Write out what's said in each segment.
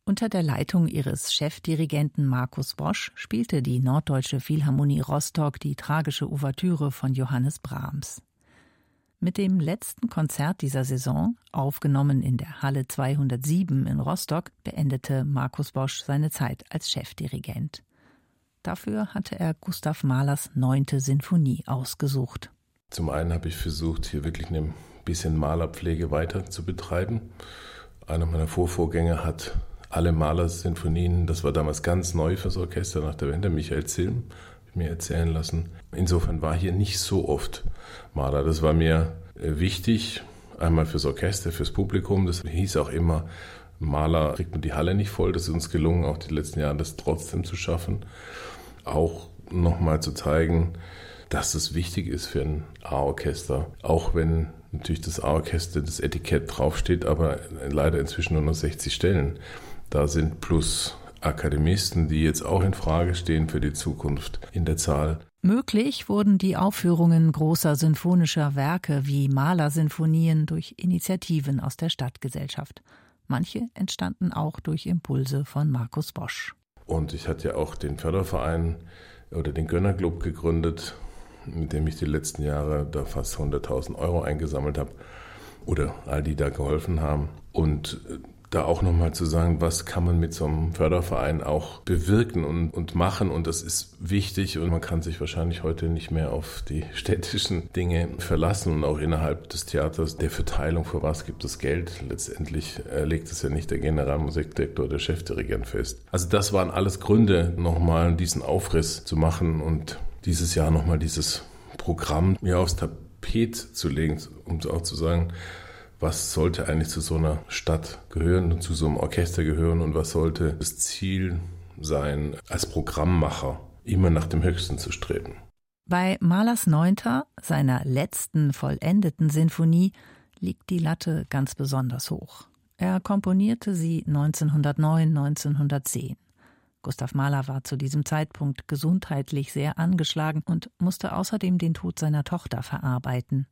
Unter der Leitung ihres Chefdirigenten Markus Bosch spielte die Norddeutsche Philharmonie Rostock die tragische Ouvertüre von Johannes Brahms. Mit dem letzten Konzert dieser Saison, aufgenommen in der Halle 207 in Rostock, beendete Markus Bosch seine Zeit als Chefdirigent. Dafür hatte er Gustav Mahlers 9. Sinfonie ausgesucht. Zum einen habe ich versucht, hier wirklich ein bisschen Malerpflege weiter zu betreiben. Einer meiner Vorgänger hat alle Mahler-Sinfonien, das war damals ganz neu fürs Orchester nach der Wende, Michael Zilm, mir erzählen lassen. Insofern war hier nicht so oft Mahler. Das war mir wichtig, einmal fürs Orchester, fürs Publikum. Das hieß auch immer, Mahler kriegt man die Halle nicht voll. Das ist uns gelungen, auch die letzten Jahre das trotzdem zu schaffen. Auch nochmal zu zeigen, dass es wichtig ist für ein A-Orchester, auch wenn natürlich das A-Orchester, das Etikett draufsteht, aber leider inzwischen nur noch 60 Stellen da sind, plus Akademisten, die jetzt auch in Frage stehen für die Zukunft in der Zahl. Möglich wurden die Aufführungen großer sinfonischer Werke wie Mahler-Sinfonien durch Initiativen aus der Stadtgesellschaft. Manche entstanden auch durch Impulse von Markus Bosch. Und ich hatte ja auch den Förderverein oder den Gönnerclub gegründet, mit dem ich die letzten Jahre da fast 100.000 Euro eingesammelt habe oder all die da geholfen haben. Und da auch nochmal zu sagen, was kann man mit so einem Förderverein auch bewirken und machen. Und das ist wichtig und man kann sich wahrscheinlich heute nicht mehr auf die städtischen Dinge verlassen. Und auch innerhalb des Theaters der Verteilung, für was gibt es Geld. Letztendlich legt es ja nicht der Generalmusikdirektor oder der Chefdirigent fest. Also das waren alles Gründe, nochmal diesen Aufriss zu machen und dieses Jahr nochmal dieses Programm mir aufs Tapet zu legen, um auch zu sagen, was sollte eigentlich zu so einer Stadt gehören und zu so einem Orchester gehören und was sollte das Ziel sein, als Programmmacher immer nach dem Höchsten zu streben. Bei Mahlers 9., seiner letzten vollendeten Sinfonie, liegt die Latte ganz besonders hoch. Er komponierte sie 1909, 1910. Gustav Mahler war zu diesem Zeitpunkt gesundheitlich sehr angeschlagen und musste außerdem den Tod seiner Tochter verarbeiten.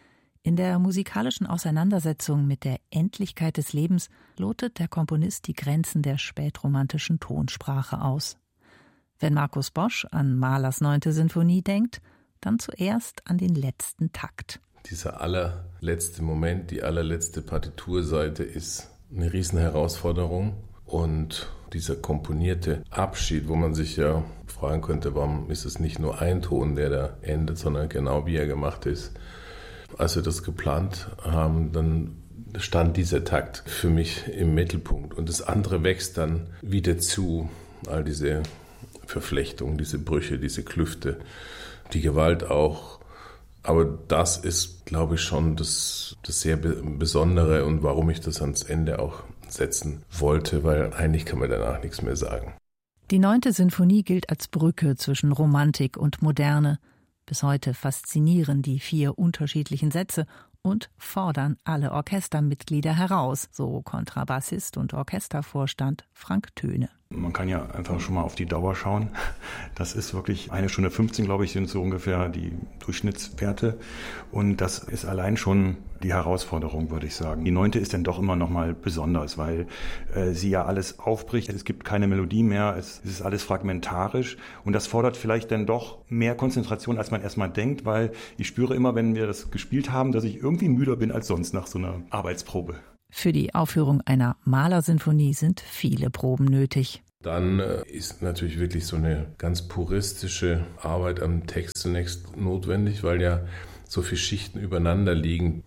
In der musikalischen Auseinandersetzung mit der Endlichkeit des Lebens lotet der Komponist die Grenzen der spätromantischen Tonsprache aus. Wenn Markus Bosch an Mahlers 9. Sinfonie denkt, dann zuerst an den letzten Takt. Dieser allerletzte Moment, die allerletzte Partiturseite ist eine Riesenherausforderung. Und dieser komponierte Abschied, wo man sich ja fragen könnte, warum ist es nicht nur ein Ton, der da endet, sondern genau wie er gemacht ist. Als wir das geplant haben, dann stand dieser Takt für mich im Mittelpunkt. Und das andere wächst dann wieder zu. All diese Verflechtungen, diese Brüche, diese Klüfte, die Gewalt auch. Aber das ist, glaube ich, schon das sehr Besondere und warum ich das ans Ende auch setzen wollte, weil eigentlich kann man danach nichts mehr sagen. Die 9. Sinfonie gilt als Brücke zwischen Romantik und Moderne. Bis heute faszinieren die 4 unterschiedlichen Sätze und fordern alle Orchestermitglieder heraus, so Kontrabassist und Orchestervorstand Frank Töne. Man kann ja einfach schon mal auf die Dauer schauen. Das ist wirklich 1 Stunde 15, glaube ich, sind so ungefähr die Durchschnittswerte. Und das ist allein schon die Herausforderung, würde ich sagen. Die 9. ist dann doch immer noch mal besonders, weil sie ja alles aufbricht. Es gibt keine Melodie mehr, es ist alles fragmentarisch. Und das fordert vielleicht dann doch mehr Konzentration, als man erstmal denkt, weil ich spüre immer, wenn wir das gespielt haben, dass ich irgendwie müder bin als sonst nach so einer Arbeitsprobe. Für die Aufführung einer Mahler-Sinfonie sind viele Proben nötig. Dann ist natürlich wirklich so eine ganz puristische Arbeit am Text zunächst notwendig, weil ja so viele Schichten übereinander liegen.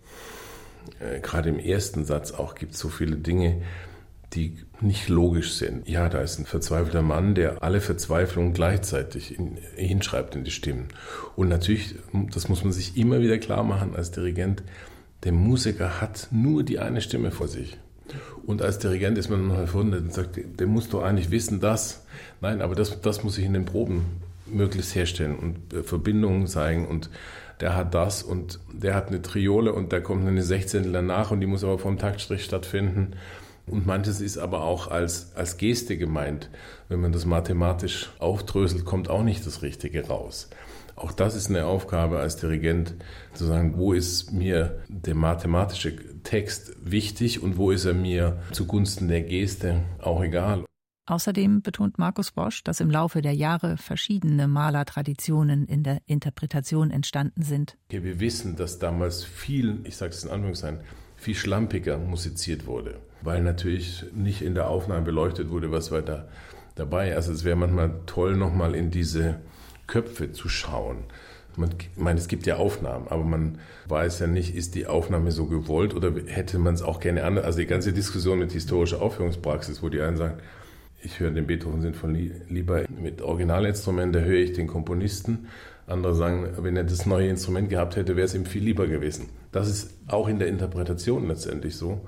Gerade im ersten Satz auch gibt es so viele Dinge, die nicht logisch sind. Ja, da ist ein verzweifelter Mann, der alle Verzweiflungen gleichzeitig hinschreibt in die Stimmen. Und natürlich, das muss man sich immer wieder klar machen als Dirigent, der Musiker hat nur die eine Stimme vor sich. Und als Dirigent ist man noch verwundert und sagt, der muss doch eigentlich wissen, dass. Nein, aber das muss ich in den Proben möglichst herstellen und Verbindungen zeigen. Und der hat das und der hat eine Triole und da kommt eine Sechzehntel danach und die muss aber vom Taktstrich stattfinden. Und manches ist aber auch als Geste gemeint. Wenn man das mathematisch aufdröselt, kommt auch nicht das Richtige raus. Auch das ist eine Aufgabe als Dirigent, zu sagen, wo ist mir der mathematische Text wichtig und wo ist er mir zugunsten der Geste auch egal. Außerdem betont Markus Bosch, dass im Laufe der Jahre verschiedene Malertraditionen in der Interpretation entstanden sind. Okay, wir wissen, dass damals viel, ich sage es in Anführungszeichen, viel schlampiger musiziert wurde, weil natürlich nicht in der Aufnahme beleuchtet wurde, was war da dabei. Also es wäre manchmal toll, nochmal in diese Köpfe zu schauen. Ich meine, es gibt ja Aufnahmen, aber man weiß ja nicht, ist die Aufnahme so gewollt oder hätte man es auch gerne anders. Also die ganze Diskussion mit historischer Aufführungspraxis, wo die einen sagen, ich höre den Beethoven-Sinfonie lieber mit Originalinstrument, da höre ich den Komponisten. Andere sagen, wenn er das neue Instrument gehabt hätte, wäre es ihm viel lieber gewesen. Das ist auch in der Interpretation letztendlich so.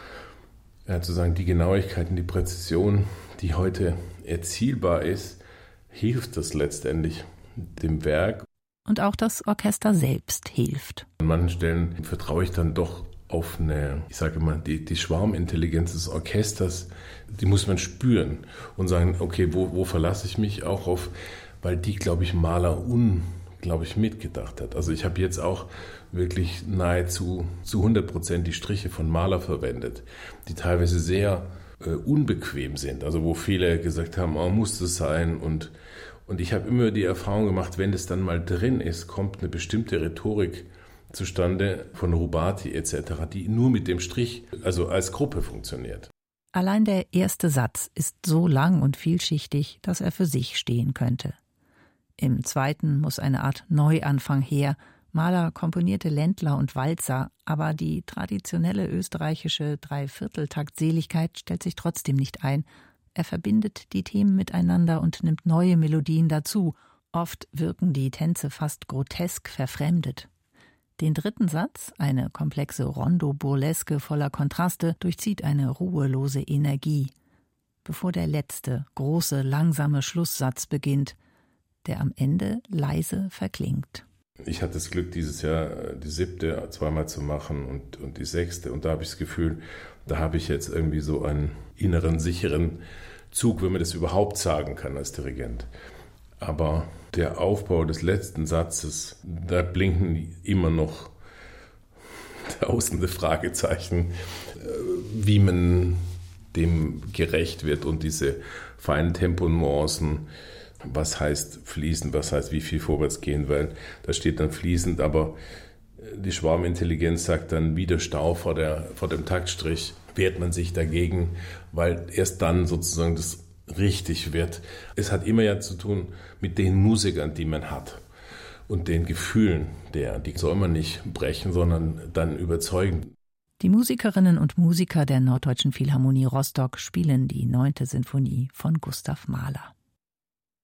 Ja, zu sagen, die Genauigkeit und die Präzision, die heute erzielbar ist, hilft das letztendlich dem Werk. Und auch das Orchester selbst hilft. An manchen Stellen vertraue ich dann doch auf eine, ich sage immer, die Schwarmintelligenz des Orchesters, die muss man spüren und sagen, okay, wo verlasse ich mich auch auf, weil die, glaube ich, Mahler unglaublich mitgedacht hat. Also ich habe jetzt auch wirklich nahezu zu 100% die Striche von Mahler verwendet, die teilweise sehr unbequem sind, also wo viele gesagt haben, oh, muss das sein und ich habe immer die Erfahrung gemacht, wenn das dann mal drin ist, kommt eine bestimmte Rhetorik zustande von Rubati etc., die nur mit dem Strich, also als Gruppe funktioniert. Allein der erste Satz ist so lang und vielschichtig, dass er für sich stehen könnte. Im zweiten muss eine Art Neuanfang her. Mahler komponierte Ländler und Walzer, aber die traditionelle österreichische Dreivierteltaktseligkeit stellt sich trotzdem nicht ein. Er verbindet die Themen miteinander und nimmt neue Melodien dazu. Oft wirken die Tänze fast grotesk verfremdet. Den dritten Satz, eine komplexe Rondo-Burleske voller Kontraste, durchzieht eine ruhelose Energie, bevor der letzte, große, langsame Schlusssatz beginnt, der am Ende leise verklingt. Ich hatte das Glück, dieses Jahr die 7. zweimal zu machen und die 6. Und da habe ich das Gefühl, da habe ich jetzt irgendwie so einen inneren, sicheren Zug, wenn man das überhaupt sagen kann als Dirigent. Aber der Aufbau des letzten Satzes, da blinken immer noch tausende Fragezeichen, wie man dem gerecht wird und diese feinen Temponuancen, was heißt fließend, was heißt wie viel vorwärts gehen, weil da steht dann fließend, aber die Schwarmintelligenz sagt dann wieder Stau vor dem Taktstrich, wehrt man sich dagegen, weil erst dann sozusagen das richtig wird. Es hat immer ja zu tun mit den Musikern, die man hat und den Gefühlen, die soll man nicht brechen, sondern dann überzeugen. Die Musikerinnen und Musiker der Norddeutschen Philharmonie Rostock spielen die 9. Sinfonie von Gustav Mahler.